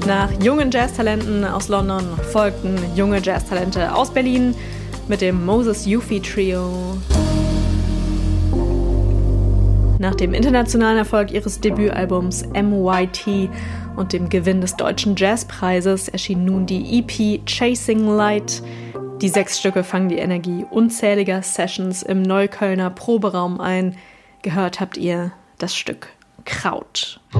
Nach jungen Jazztalenten aus London folgten junge Jazztalente aus Berlin mit dem Moses Yufi Trio. Nach dem internationalen Erfolg ihres Debütalbums MYT und dem Gewinn des Deutschen Jazzpreises erschien nun die EP Chasing Light. Die 6 Stücke fangen die Energie unzähliger Sessions im Neuköllner Proberaum ein. Gehört habt ihr das Stück Kraut.